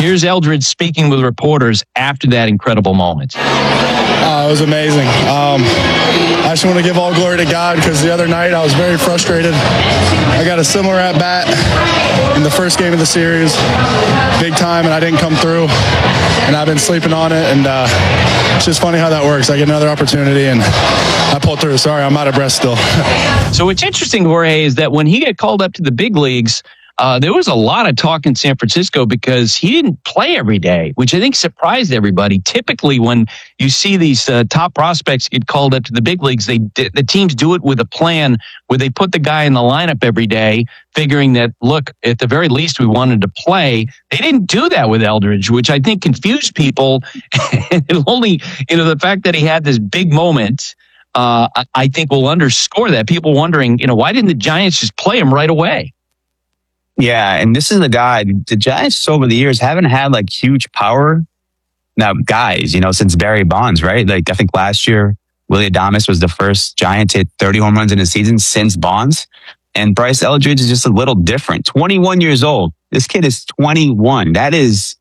Here's Eldridge speaking with reporters after that incredible moment. It was amazing. I just want to give all glory to God because the other night I was very frustrated. I got a similar at-bat in the first game of the series, big time, and I didn't come through. And I've been sleeping on it, and it's just funny how that works. I get another opportunity, and I pulled through. Sorry, I'm out of breath still. So what's interesting, Jorge, is that when he got called up to the big leagues, there was a lot of talk in San Francisco because he didn't play every day, which I think surprised everybody. Typically, when you see these top prospects get called up to the big leagues, the teams do it with a plan where they put the guy in the lineup every day, figuring that, look, at the very least, we wanted to play. They didn't do that with Eldridge, which I think confused people. Only, the fact that he had this big moment, I think will underscore that. People wondering, why didn't the Giants just play him right away? Yeah, and this is the guy, the Giants over the years haven't had like huge power now guys, since Barry Bonds, right? Like I think last year, Willie Adames was the first Giant to hit 30 home runs in a season since Bonds. And Bryce Eldridge is just a little different. 21 years old. This kid is 21. That is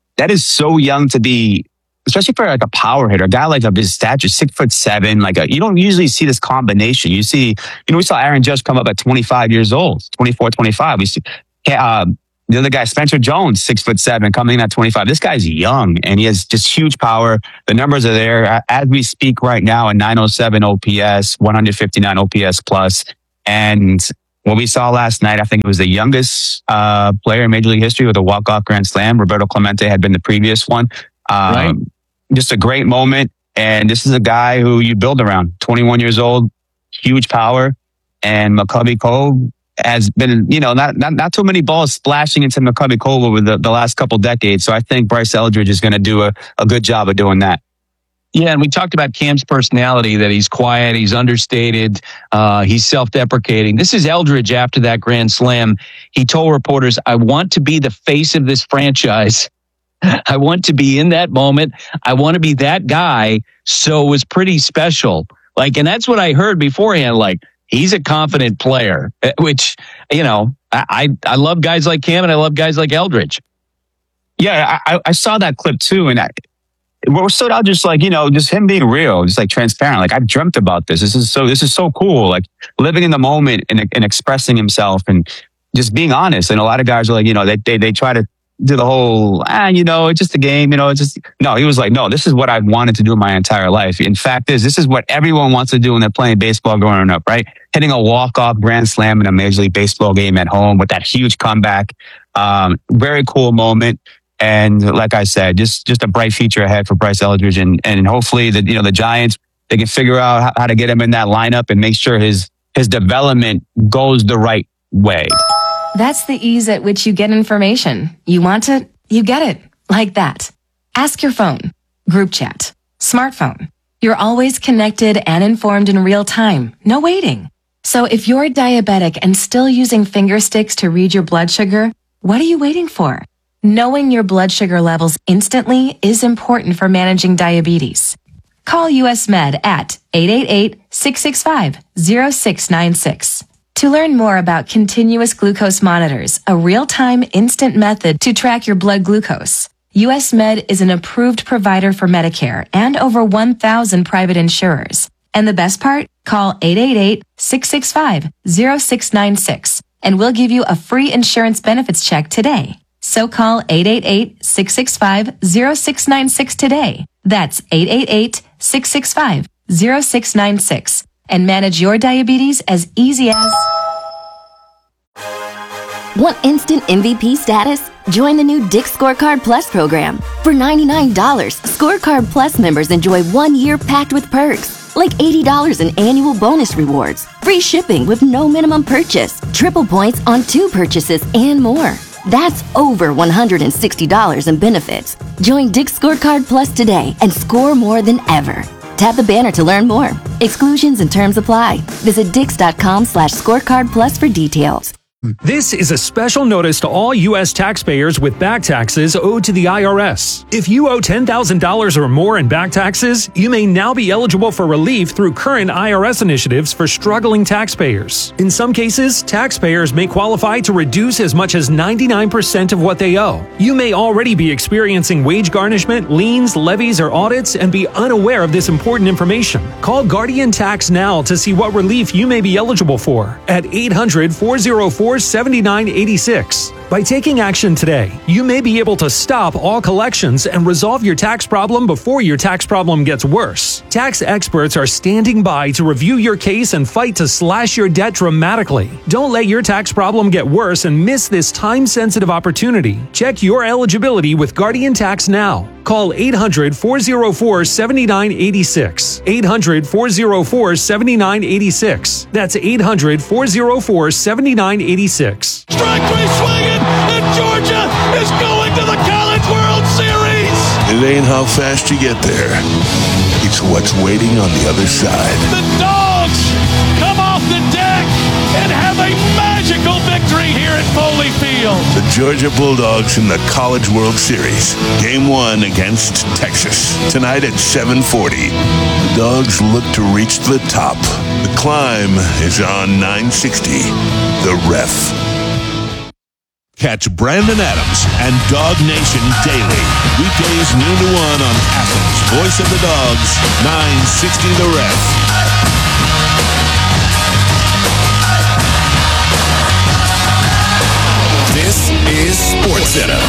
so young to be, especially for like a power hitter, a guy like of his stature, 6'7", you don't usually see this combination. You see, we saw Aaron Judge come up at 25 years old, 24, 25. We see, the other guy, Spencer Jones, 6'7", coming in at 25. This guy's young and he has just huge power. The numbers are there as we speak right now, a 907 OPS, 159 OPS plus. And what we saw last night, I think it was the youngest player in Major League history with a walk-off grand slam. Roberto Clemente had been the previous one. Right. Just a great moment. And this is a guy who you build around. 21 years old, huge power. And McCovey Cove has been, not too many balls splashing into McCovey Cove over the last couple decades. So I think Bryce Eldridge is going to do a good job of doing that. Yeah, and we talked about Cam's personality, that he's quiet, he's understated, he's self-deprecating. This is Eldridge after that grand slam. He told reporters, I want to be the face of this franchise. I want to be in that moment. I want to be that guy. So it was pretty special. And that's what I heard beforehand. He's a confident player, which, I love guys like Cam and I love guys like Eldridge. Yeah, I saw that clip too. And what stood out just just him being real, just transparent. I've dreamt about this. This is so cool. Living in the moment and expressing himself and just being honest. And a lot of guys are they try to do the whole, it's just a game, no, he was no, this is what I've wanted to do my entire life. In fact, this is what everyone wants to do when they're playing baseball growing up, right? Hitting a walk-off grand slam in a Major League Baseball game at home with that huge comeback. Very cool moment. And like I said, just a bright future ahead for Bryce Eldridge. And hopefully the Giants, they can figure out how to get him in that lineup and make sure his development goes the right way. That's the ease at which you get information. You want it, you get it. Like that. Ask your phone, group chat, smartphone. You're always connected and informed in real time. No waiting. So if you're diabetic and still using finger sticks to read your blood sugar, what are you waiting for? Knowing your blood sugar levels instantly is important for managing diabetes. Call US Med at 888-665-0696. To learn more about continuous glucose monitors, a real-time instant method to track your blood glucose, US Med is an approved provider for Medicare and over 1,000 private insurers. And the best part? Call 888-665-0696 and we'll give you a free insurance benefits check today. So call 888-665-0696 today. That's 888-665-0696 and manage your diabetes as easy as... Want instant MVP status? Join the new Dick's Scorecard Plus program. For $99, Scorecard Plus members enjoy 1 year packed with perks, like $80 in annual bonus rewards, free shipping with no minimum purchase, triple points on 2 purchases, and more. That's over $160 in benefits. Join Dick's Scorecard Plus today and score more than ever. Tap the banner to learn more. Exclusions and terms apply. Visit Dix.com/scorecard plus for details. This is a special notice to all U.S. taxpayers with back taxes owed to the IRS. If you owe $10,000 or more in back taxes, you may now be eligible for relief through current IRS initiatives for struggling taxpayers. In some cases, taxpayers may qualify to reduce as much as 99% of what they owe. You may already be experiencing wage garnishment, liens, levies, or audits and be unaware of this important information. Call Guardian Tax now to see what relief you may be eligible for at 800-404-7986. By taking action today, you may be able to stop all collections and resolve your tax problem before your tax problem gets worse. Tax experts are standing by to review your case and fight to slash your debt dramatically. Don't let your tax problem get worse and miss this time-sensitive opportunity. Check your eligibility with Guardian Tax now. Call 800-404-7986. 800-404-7986. That's 800-404-7986. Strike three swinging, and Georgia is going to the College World Series. It ain't how fast you get there. It's what's waiting on the other side. The Dogs come off the deck and have a magical victory here at Foley Field. The Georgia Bulldogs in the College World Series. Game 1 against Texas. Tonight at 7:40. The Dogs look to reach the top. The climb is on 960. The Ref. Catch Brandon Adams and Dog Nation daily. Weekdays noon to 1 on Athens. Voice of the Dogs, 960 The Ref. This is SportsCenter.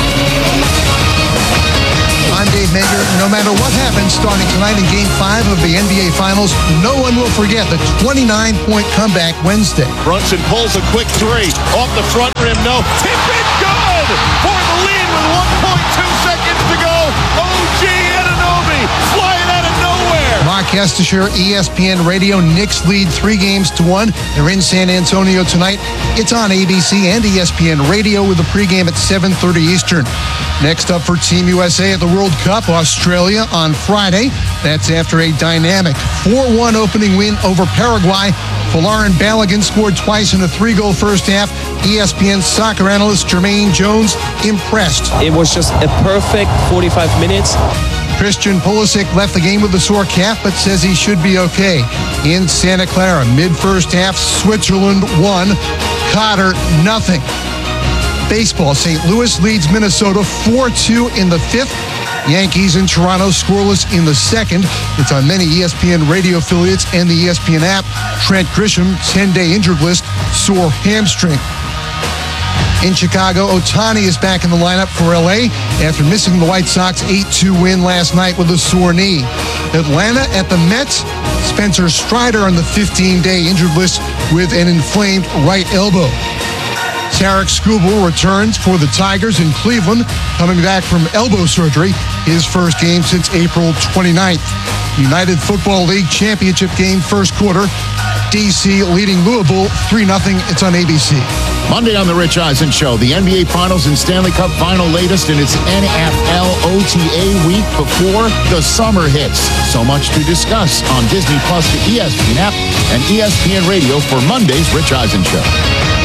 I'm Dave Mager. No matter what happens starting tonight in Game 5 of the NBA Finals, no one will forget the 29-point comeback Wednesday. Brunson pulls a quick three. Off the front rim, no. Tip it good for the lead with 1.2 seconds to go. OG Anunoby flying out of nowhere. Mark Estasher, ESPN Radio. Knicks lead 3-1. They're in San Antonio tonight. It's on ABC and ESPN Radio with a pregame at 7:30 Eastern. Next up for Team USA at the World Cup, Australia on Friday. That's after a dynamic 4-1 opening win over Paraguay. Folarin Balogun scored twice in a 3-goal first half. ESPN soccer analyst Jermaine Jones impressed. It was just a perfect 45 minutes. Christian Pulisic left the game with a sore calf, but says he should be okay. In Santa Clara, mid-first half, Switzerland 1, Qatar nothing. Baseball, St. Louis leads Minnesota 4-2 in the 5th. Yankees in Toronto scoreless in the 2nd. It's on many ESPN radio affiliates and the ESPN app. Trent Grisham, 10-day injured list, sore hamstring. In Chicago, Ohtani is back in the lineup for LA after missing the White Sox 8-2 win last night with a sore knee. Atlanta at the Mets, Spencer Strider on the 15-day injured list with an inflamed right elbow. Tarek Skubal returns for the Tigers in Cleveland, coming back from elbow surgery, his first game since April 29th. United Football League Championship game first quarter. DC leading Louisville 3-0. It's on ABC. Monday on The Rich Eisen Show, the NBA Finals and Stanley Cup Final latest in its NFL OTA week before the summer hits. So much to discuss on Disney Plus, the ESPN app, and ESPN Radio for Monday's Rich Eisen Show.